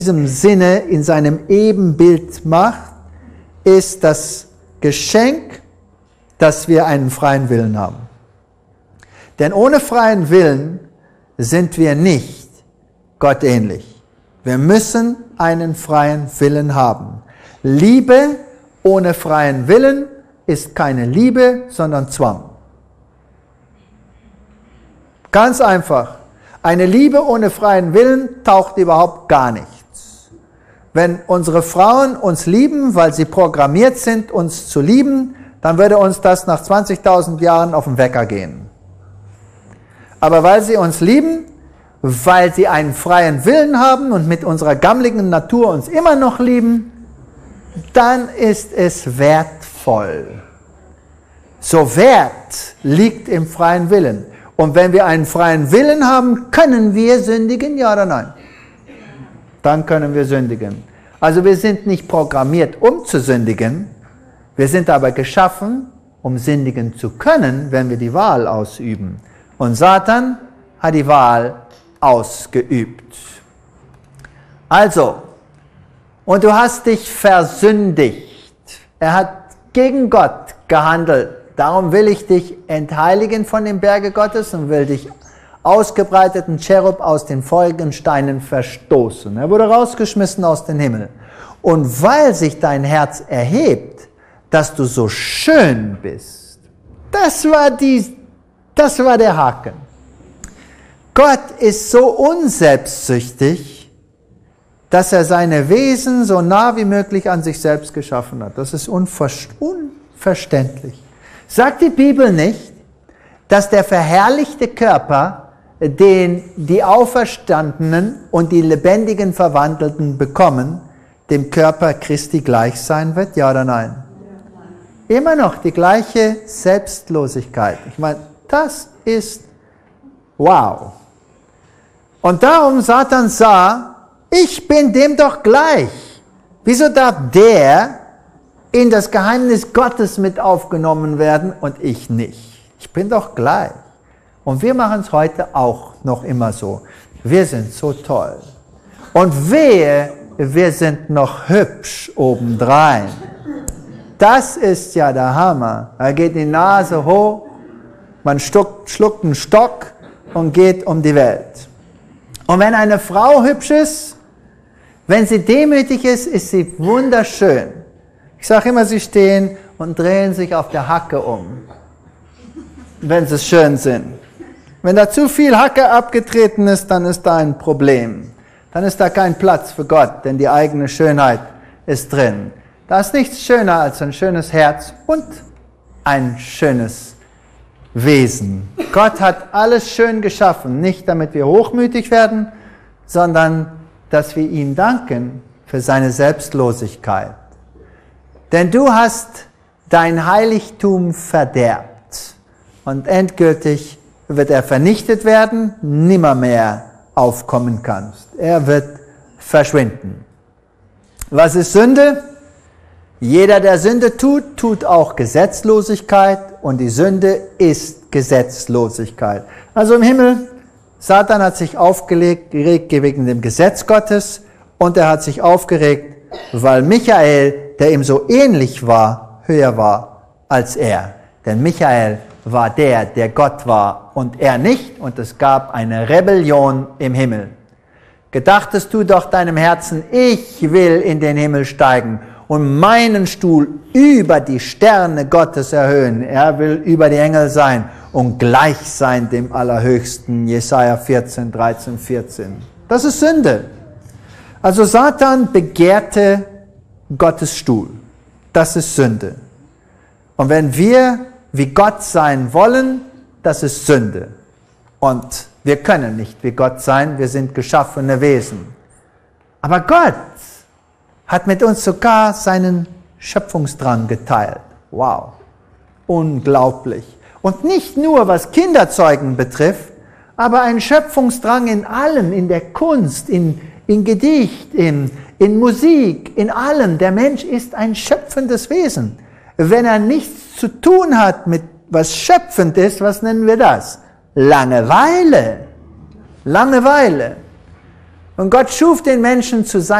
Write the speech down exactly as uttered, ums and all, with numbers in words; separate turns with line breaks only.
diesem Sinne in seinem Ebenbild macht, ist das Geschenk, dass wir einen freien Willen haben. Denn ohne freien Willen sind wir nicht Gott ähnlich. Wir müssen einen freien Willen haben. Liebe ohne freien Willen ist keine Liebe, sondern Zwang. Ganz einfach. Eine Liebe ohne freien Willen taucht überhaupt gar nichts. Wenn unsere Frauen uns lieben, weil sie programmiert sind, uns zu lieben, dann würde uns das nach zwanzigtausend Jahren auf den Wecker gehen. Aber weil sie uns lieben, weil sie einen freien Willen haben und mit unserer gammeligen Natur uns immer noch lieben, dann ist es wertvoll. So Wert liegt im freien Willen. Und wenn wir einen freien Willen haben, können wir sündigen, ja oder nein? Dann können wir sündigen. Also wir sind nicht programmiert, um zu sündigen, wir sind aber geschaffen, um sündigen zu können, wenn wir die Wahl ausüben. Und Satan hat die Wahl ausgeübt. Also, und du hast dich versündigt. Er hat gegen Gott gehandelt. Darum will ich dich entheiligen von dem Berge Gottes und will dich ausgebreiteten Cherub aus den feurigen Steinen verstoßen. Er wurde rausgeschmissen aus dem Himmel. Und weil sich dein Herz erhebt, dass du so schön bist, das war, die, das war der Haken. Gott ist so unselbstsüchtig, dass er seine Wesen so nah wie möglich an sich selbst geschaffen hat. Das ist unverständlich. Sagt die Bibel nicht, dass der verherrlichte Körper, den die Auferstandenen und die lebendigen Verwandelten bekommen, dem Körper Christi gleich sein wird? Ja oder nein? Ja. Immer noch die gleiche Selbstlosigkeit. Ich meine, das ist wow. Und darum Satan sah, ich bin dem doch gleich. Wieso darf der in das Geheimnis Gottes mit aufgenommen werden und ich nicht? Ich bin doch gleich. Und wir machen es heute auch noch immer so. Wir sind so toll. Und wehe, wir sind noch hübsch obendrein. Das ist ja der Hammer. Da geht die Nase hoch, man schluckt, schluckt einen Stock und geht um die Welt. Und wenn eine Frau hübsch ist, wenn sie demütig ist, ist sie wunderschön. Ich sage immer, sie stehen und drehen sich auf der Hacke um, wenn sie schön sind. Wenn da zu viel Hacke abgetreten ist, dann ist da ein Problem. Dann ist da kein Platz für Gott, denn die eigene Schönheit ist drin. Da ist nichts schöner als ein schönes Herz und ein schönes Wesen. Gott hat alles schön geschaffen, nicht damit wir hochmütig werden, sondern dass wir ihm danken für seine Selbstlosigkeit. Denn du hast dein Heiligtum verderbt und endgültig wird er vernichtet werden, nimmermehr aufkommen kannst. Er wird verschwinden. Was ist Sünde? Jeder, der Sünde tut, tut auch Gesetzlosigkeit und die Sünde ist Gesetzlosigkeit. Also im Himmel, Satan hat sich aufgeregt wegen dem Gesetz Gottes und er hat sich aufgeregt, weil Michael, der ihm so ähnlich war, höher war als er. Denn Michael war der, der Gott war und er nicht, und es gab eine Rebellion im Himmel. Gedachtest du doch deinem Herzen, ich will in den Himmel steigen und meinen Stuhl über die Sterne Gottes erhöhen. Er will über die Engel sein und gleich sein dem Allerhöchsten. Jesaja vierzehn, dreizehn, vierzehn. Das ist Sünde. Also Satan begehrte Gottes Stuhl. Das ist Sünde. Und wenn wir wie Gott sein wollen, das ist Sünde. Und wir können nicht wie Gott sein, wir sind geschaffene Wesen. Aber Gott hat mit uns sogar seinen Schöpfungsdrang geteilt. Wow, unglaublich. Und nicht nur was Kinderzeugen betrifft, aber ein Schöpfungsdrang in allem, in der Kunst, in, in Gedicht, in, in Musik, in allem. Der Mensch ist ein schöpfendes Wesen. Wenn er nichts zu tun hat mit was schöpfend ist, was nennen wir das? Langeweile. Langeweile. Und Gott schuf den Menschen zu seinem